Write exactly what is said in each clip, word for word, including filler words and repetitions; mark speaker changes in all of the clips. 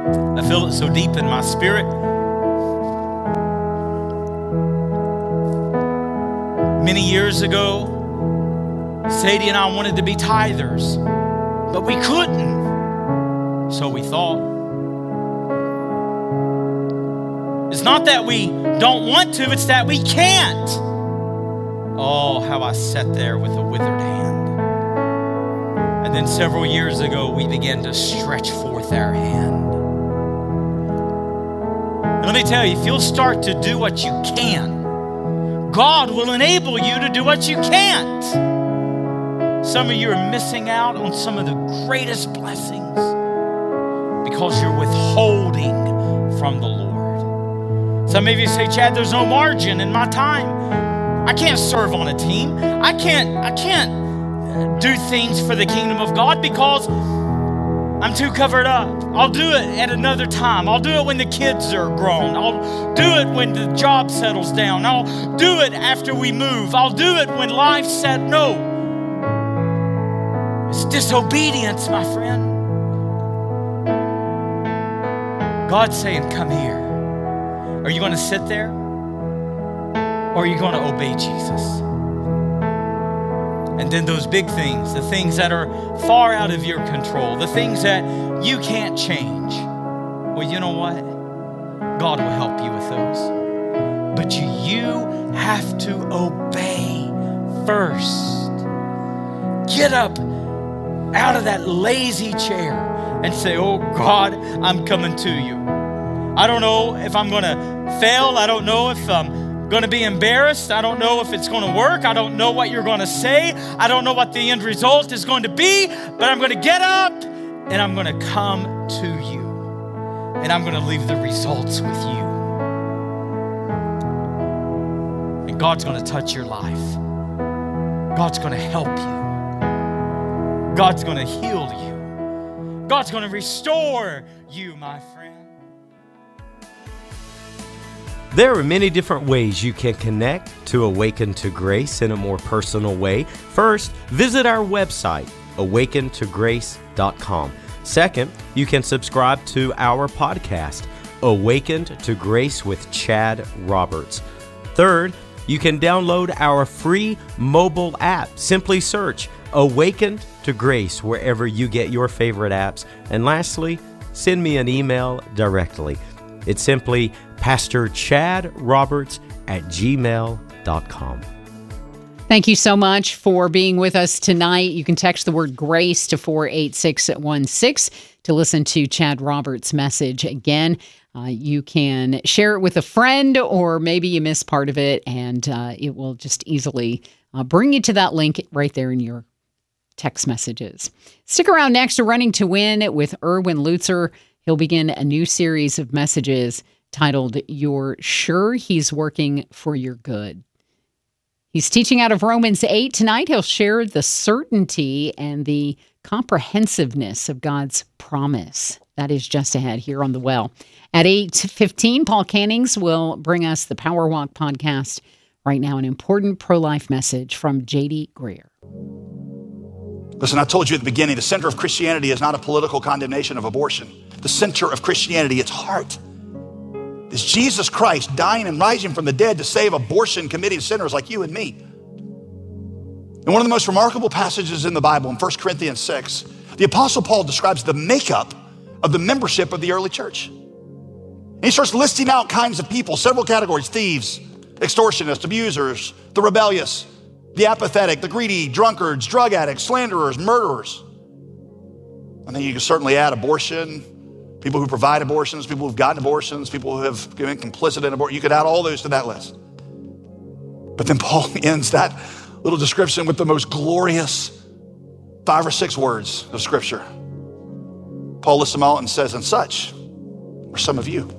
Speaker 1: I feel it so deep in my spirit. Many years ago, Sadie and I wanted to be tithers, but we couldn't, so we thought. It's not that we don't want to, it's that we can't. Oh, how I sat there with a withered hand. And then several years ago, we began to stretch forth our hand. And let me tell you, if you'll start to do what you can, God will enable you to do what you can't. Some of you are missing out on some of the greatest blessings because you're withholding from the Lord. Some of you say, Chad, there's no margin in my time. I can't serve on a team. I can't, I can't do things for the kingdom of God because I'm too covered up. I'll do it at another time. I'll do it when the kids are grown. I'll do it when the job settles down. I'll do it after we move. I'll do it when life said no. It's disobedience, my friend. God's saying, come here. Are you going to sit there? Or are you going to obey Jesus? And then those big things, the things that are far out of your control, the things that you can't change. Well, you know what? God will help you with those. But you, you have to obey first. Get up out of that lazy chair and say, oh God, I'm coming to you. I don't know if I'm going to fail. I don't know if I'm going to be embarrassed. I don't know if it's going to work. I don't know what you're going to say. I don't know what the end result is going to be, but I'm going to get up and I'm going to come to you and I'm going to leave the results with you. And God's going to touch your life. God's going to help you. God's going to heal you. God's going to restore you, my friend.
Speaker 2: There are many different ways you can connect to Awaken to Grace in a more personal way. First, visit our website, awaken to grace dot com. Second, you can subscribe to our podcast, Awakened to Grace with Chad Roberts. Third, you can download our free mobile app. Simply search Awakened to Grace wherever you get your favorite apps. And lastly, send me an email directly. It's simply Pastor Chad Roberts at gmail dot com.
Speaker 3: Thank you so much for being with us tonight. You can text the word GRACE to four eight six one six to listen to Chad Roberts' message again. Uh, you can share it with a friend, or maybe you missed part of it, and uh, it will just easily uh, bring you to that link right there in your text messages. Stick around next to Running to Win with Erwin Lutzer. He'll begin a new series of messages titled, You're Sure He's Working for Your Good. He's teaching out of Romans eight tonight. He'll share the certainty and the comprehensiveness of God's promise. That is just ahead here on The Well. At eight fifteen, Paul Cannings will bring us the Power Walk podcast. Right now, an important pro-life message from J D Greer.
Speaker 4: Listen, I told you at the beginning, the center of Christianity is not a political condemnation of abortion. The center of Christianity, its heart, is Jesus Christ dying and rising from the dead to save abortion-committing sinners like you and me. In one of the most remarkable passages in the Bible, in First Corinthians six, the Apostle Paul describes the makeup of the membership of the early church. And he starts listing out kinds of people, several categories: thieves, extortionists, abusers, the rebellious, the apathetic, the greedy, drunkards, drug addicts, slanderers, murderers. And then you can certainly add abortion, people who provide abortions, people who've gotten abortions, people who have been complicit in abortion. You could add all those to that list. But then Paul ends that little description with the most glorious five or six words of Scripture. Paul lists them out and says, and such were some of you.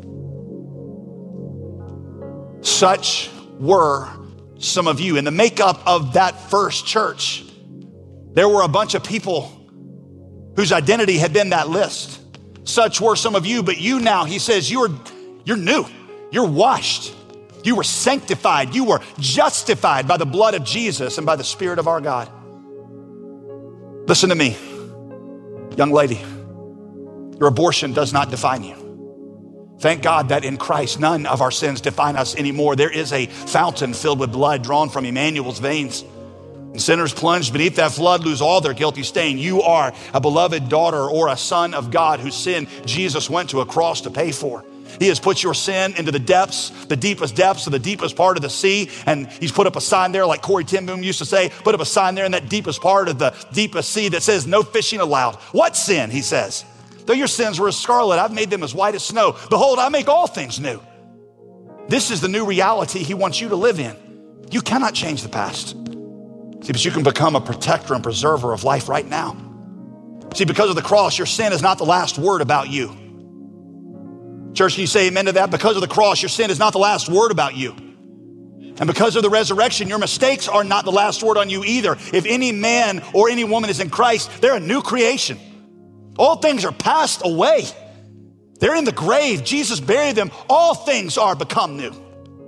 Speaker 4: Such were some of you. In the makeup of that first church, there were a bunch of people whose identity had been that list. Such were some of you, but you now, he says, you're, you're new. You're washed. You were sanctified. You were justified by the blood of Jesus and by the Spirit of our God. Listen to me, young lady. Your abortion does not define you. Thank God that in Christ, none of our sins define us anymore. There is a fountain filled with blood drawn from Emmanuel's veins. And sinners plunged beneath that flood lose all their guilty stain. You are a beloved daughter or a son of God whose sin Jesus went to a cross to pay for. He has put your sin into the depths, the deepest depths of the deepest part of the sea. And he's put up a sign there, like Corey Ten Boom used to say, put up a sign there in that deepest part of the deepest sea that says, no fishing allowed. What sin, he says? Though your sins were as scarlet, I've made them as white as snow. Behold, I make all things new. This is the new reality he wants you to live in. You cannot change the past. See, but you can become a protector and preserver of life right now. See, because of the cross, your sin is not the last word about you. Church, can you say amen to that? Because of the cross, your sin is not the last word about you. And because of the resurrection, your mistakes are not the last word on you either. If any man or any woman is in Christ, they're a new creation. All things are passed away. They're in the grave. Jesus buried them. All things are become new.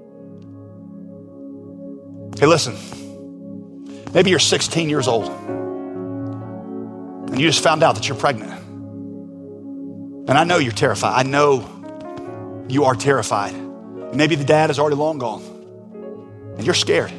Speaker 4: Hey, listen. Maybe you're sixteen years old and you just found out that you're pregnant. And I know you're terrified. I know you are terrified. Maybe the dad is already long gone and you're scared.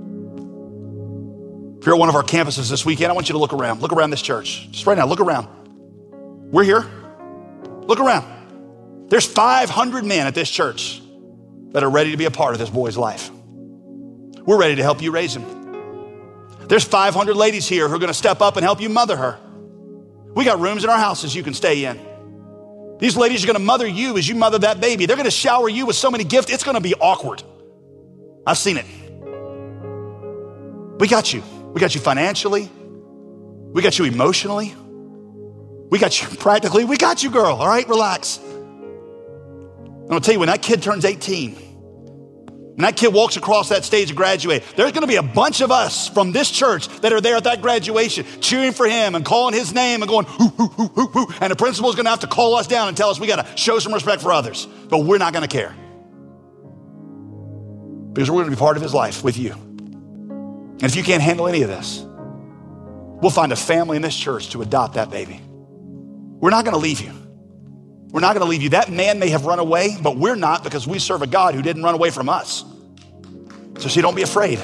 Speaker 4: If you're at one of our campuses this weekend, I want you to look around. Look around this church. Just right now, look around. We're here. Look around. There's five hundred men at this church that are ready to be a part of this boy's life. We're ready to help you raise him. There's five hundred ladies here who are going to step up and help you mother her. We got rooms in our houses you can stay in. These ladies are going to mother you as you mother that baby. They're going to shower you with so many gifts, it's going to be awkward. I've seen it. We got you. We got you financially. We got you emotionally. We got you practically. We got you, girl. All right, relax. I'm going to tell you, when that kid turns eighteen, when that kid walks across that stage to graduate, there's going to be a bunch of us from this church that are there at that graduation cheering for him and calling his name and going, hoo, hoo, hoo, hoo, hoo. And the principal is going to have to call us down and tell us we got to show some respect for others. But we're not going to care. Because we're going to be part of his life with you. And if you can't handle any of this, we'll find a family in this church to adopt that baby. We're not going to leave you. We're not going to leave you. That man may have run away, but we're not, because we serve a God who didn't run away from us. So see, don't be afraid.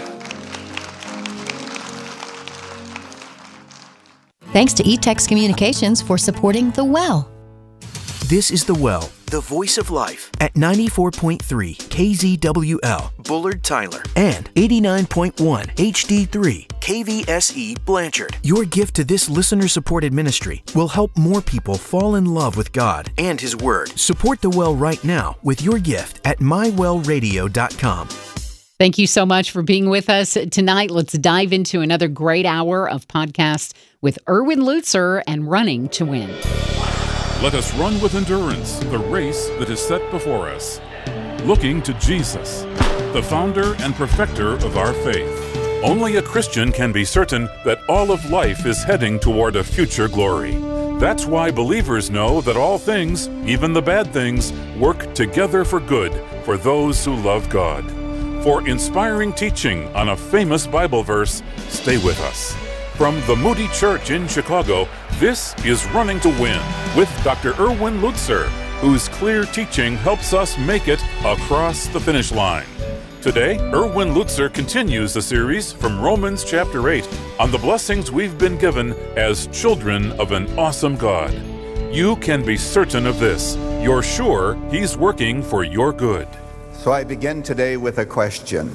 Speaker 5: Thanks to eText Communications for supporting The Well.
Speaker 6: This is The Well, the voice of life, at ninety-four point three K Z W L, Bullard, Tyler, and eighty-nine point one H D three K V S E, Blanchard. Your gift to this listener-supported ministry will help more people fall in love with God and His Word. Support The Well right now with your gift at my well radio dot com.
Speaker 3: Thank you so much for being with us tonight. Let's dive into another great hour of podcast with Erwin Lutzer and Running to Win.
Speaker 7: Let us run with endurance the race that is set before us, looking to Jesus, the founder and perfecter of our faith. Only a Christian can be certain that all of life is heading toward a future glory. That's why believers know that all things, even the bad things, work together for good for those who love God. For inspiring teaching on a famous Bible verse, stay with us. From the Moody Church in Chicago, this is Running to Win with Doctor Erwin Lutzer, whose clear teaching helps us make it across the finish line. Today, Erwin Lutzer continues the series from Romans chapter eight on the blessings we've been given as children of an awesome God. You can be certain of this. You're sure He's working for your good.
Speaker 8: So I begin today with a question.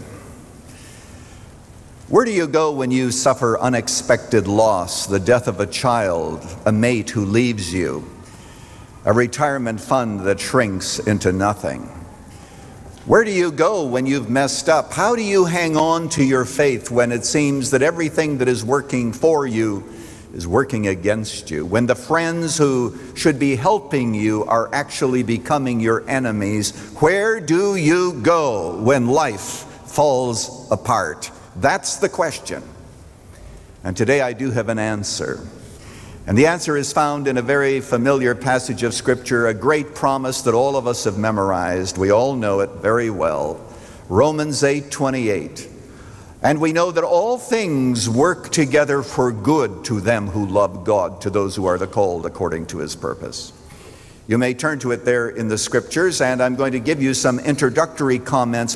Speaker 8: Where do you go when you suffer unexpected loss, the death of a child, a mate who leaves you, a retirement fund that shrinks into nothing? Where do you go when you've messed up? How do you hang on to your faith when it seems that everything that is working for you is working against you? When the friends who should be helping you are actually becoming your enemies? Where do you go when life falls apart? That's the question. And today I do have an answer. And the answer is found in a very familiar passage of Scripture, a great promise that all of us have memorized. We all know it very well. Romans eight twenty-eight. And we know that all things work together for good to them who love God, to those who are the called according to His purpose. You may turn to it there in the scriptures, and I'm going to give you some introductory comments